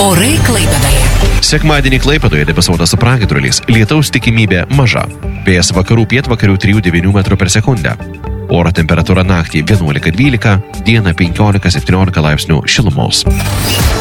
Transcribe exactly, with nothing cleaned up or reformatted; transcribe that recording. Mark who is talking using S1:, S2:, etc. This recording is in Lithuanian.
S1: Orai Klaipėdoje.
S2: Sekmadienį Klaipėdoje debesuotas su pragiedruliais, lietaus tikimybė maža. Vėjas vakarų pietvakarių trijų devynių metrų per sekundę. Oro temperatūra naktį vienuolika dvylika, dieną penkiolika septyniolika laipsnių šilumos.